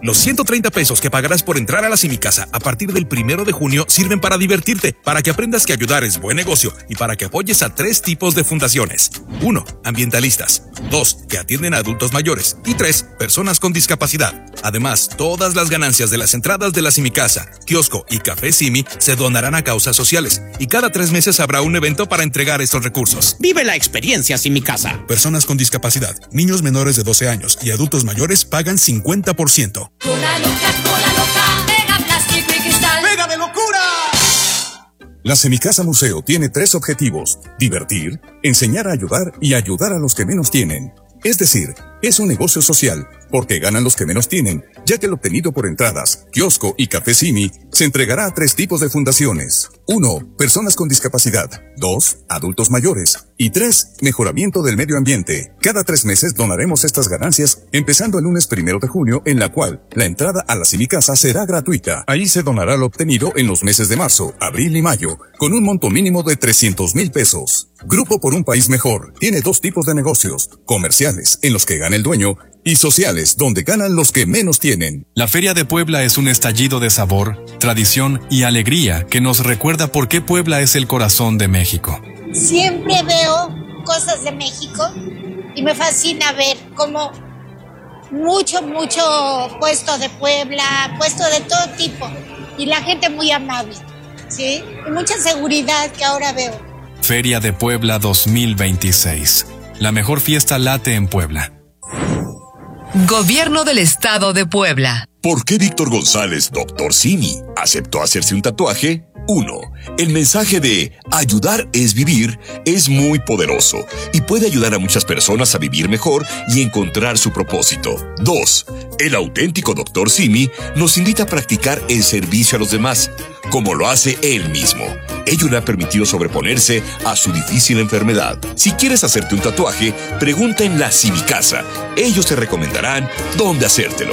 Los 130 pesos que pagarás por entrar a la Simicasa a partir del 1 de junio sirven para divertirte, para que aprendas que ayudar es buen negocio y para que apoyes a 3 tipos de fundaciones. 1. Ambientalistas. 2. Que atienden a adultos mayores. Y 3. Personas con discapacidad. Además, todas las ganancias de las entradas de la Simicasa, kiosco y Café Simi se donarán a causas sociales y cada 3 meses habrá un evento para entregar estos recursos. Vive la experiencia Simicasa. Personas con discapacidad, niños menores de 12 años y adultos mayores pagan 50%. Cola loca, pega plástico y cristal. ¡Pega de locura! La Semicasa Museo tiene 3 objetivos: divertir, enseñar a ayudar y ayudar a los que menos tienen. Es decir, es un negocio social, porque ganan los que menos tienen, ya que el obtenido por entradas, kiosco y Café Simi se entregará a 3 tipos de fundaciones. 1. Personas con discapacidad. 2. Adultos mayores. Y 3. Mejoramiento del medio ambiente. Cada 3 meses donaremos estas ganancias, empezando el lunes 1 de junio, en la cual la entrada a la Simicasa será gratuita. Ahí se donará lo obtenido en los meses de marzo, abril y mayo, con un monto mínimo de 300,000 pesos. Grupo por un País Mejor tiene 2 tipos de negocios: comerciales, en los que gana el dueño, y sociales, donde ganan los que menos tienen. La Feria de Puebla es un estallido de sabor, tradición y alegría que nos recuerda por qué Puebla es el corazón de México. Siempre veo cosas de México y me fascina ver cómo mucho puesto de Puebla, puesto de todo tipo, y la gente muy amable, ¿sí? Y mucha seguridad que ahora veo. Feria de Puebla 2026. La mejor fiesta late en Puebla. Gobierno del Estado de Puebla. ¿Por qué Víctor González, Dr. Simi, aceptó hacerse un tatuaje? 1. El mensaje de ayudar es vivir es muy poderoso y puede ayudar a muchas personas a vivir mejor y encontrar su propósito. 2. El auténtico Dr. Simi nos invita a practicar el servicio a los demás, como lo hace él mismo. Ello le ha permitido sobreponerse a su difícil enfermedad. Si quieres hacerte un tatuaje, pregunta en la Simicasa. Ellos te recomendarán dónde hacértelo.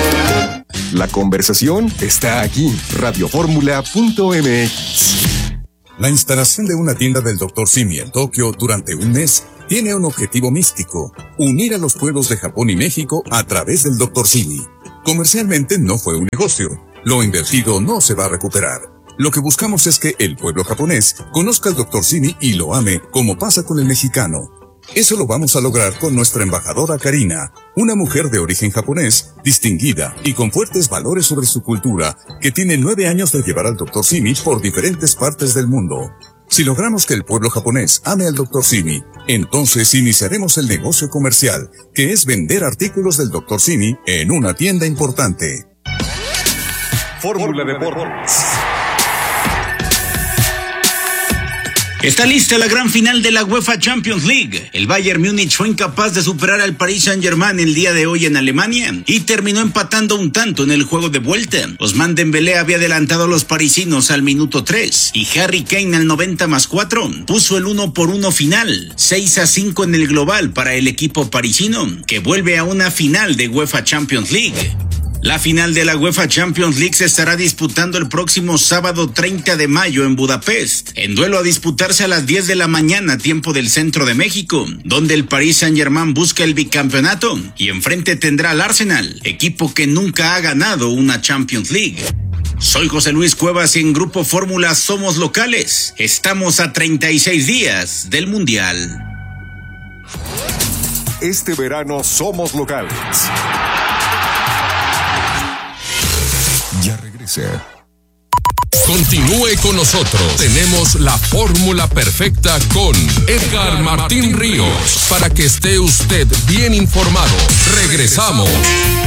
La conversación está aquí, radioformula.mx. La instalación de una tienda del Dr. Simi en Tokio durante un mes tiene un objetivo místico: unir a los pueblos de Japón y México a través del Dr. Simi. Comercialmente no fue un negocio. Lo invertido no se va a recuperar. Lo que buscamos es que el pueblo japonés conozca al Dr. Simi y lo ame, como pasa con el mexicano. Eso lo vamos a lograr con nuestra embajadora Karina, una mujer de origen japonés, distinguida y con fuertes valores sobre su cultura, que tiene 9 años de llevar al Dr. Simi por diferentes partes del mundo. Si logramos que el pueblo japonés ame al Dr. Simi, entonces iniciaremos el negocio comercial, que es vender artículos del Dr. Simi en una tienda importante. Fórmula Deportes. Está lista la gran final de la UEFA Champions League. El Bayern Múnich fue incapaz de superar al Paris Saint-Germain el día de hoy en Alemania y terminó empatando un tanto en el juego de vuelta. Ousmane Dembélé había adelantado a los parisinos al minuto 3 y Harry Kane al 90+4 puso el 1-1 final. 6-5 en el global para el equipo parisino, que vuelve a una final de UEFA Champions League. La final de la UEFA Champions League se estará disputando el próximo sábado 30 de mayo en Budapest, en duelo a disputarse a las 10 de la mañana, tiempo del centro de México, donde el Paris Saint-Germain busca el bicampeonato y enfrente tendrá al Arsenal, equipo que nunca ha ganado una Champions League. Soy José Luis Cuevas y en Grupo Fórmula somos locales. Estamos a 36 días del Mundial. Este verano somos locales. Ya regresa. Continúe con nosotros. Tenemos la fórmula perfecta con Edgar Martín Ríos para que esté usted bien informado. Regresamos.